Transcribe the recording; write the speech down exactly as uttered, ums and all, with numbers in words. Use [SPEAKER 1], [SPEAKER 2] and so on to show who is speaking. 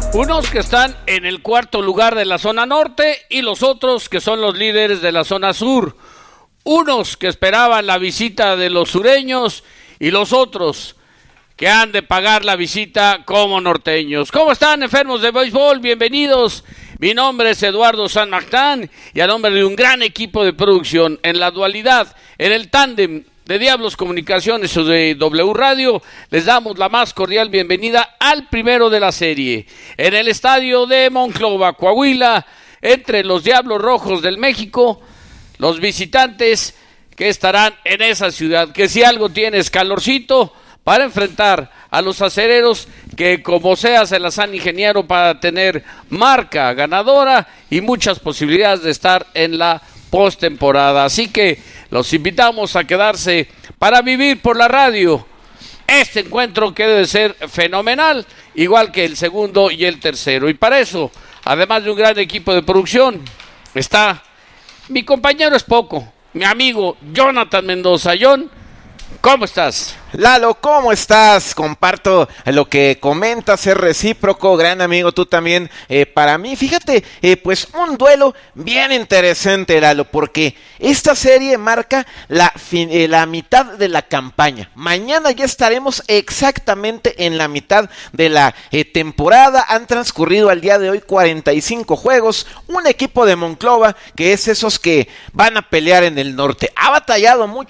[SPEAKER 1] Unos que están en el cuarto lugar de la zona norte y los otros que son los líderes de la zona sur. Unos que esperaban la visita de los sureños y los otros que han de pagar la visita como norteños. ¿Cómo están, enfermos de béisbol? Bienvenidos. Mi nombre es Eduardo San Martín y a nombre de un gran equipo de producción en la dualidad, en el tándem de Diablos Comunicaciones o de W Radio, les damos la más cordial bienvenida al primero de la serie. En el estadio de Monclova, Coahuila, entre los Diablos Rojos del México, los visitantes que estarán en esa ciudad, que si algo tiene es calorcito, para enfrentar a los acereros que como sea se las han ingeniado para tener marca ganadora y muchas posibilidades de estar en la postemporada. Así que los invitamos a quedarse para vivir por la radio este encuentro que debe ser fenomenal, igual que el segundo y el tercero. Y para eso, además de un gran equipo de producción, está mi compañero es poco, mi amigo Jonathan Mendoza. John, ¿cómo estás?
[SPEAKER 2] Lalo, ¿cómo estás? Comparto lo que comentas, es recíproco, gran amigo, tú también. Eh, para mí, fíjate, eh, pues un duelo bien interesante, Lalo, porque esta serie marca la, fin, eh, la mitad de la campaña. Mañana ya estaremos exactamente en la mitad de la eh, temporada. Han transcurrido al día de hoy cuarenta y cinco juegos. Un equipo de Monclova que es esos que van a pelear en el norte. Ha batallado mucho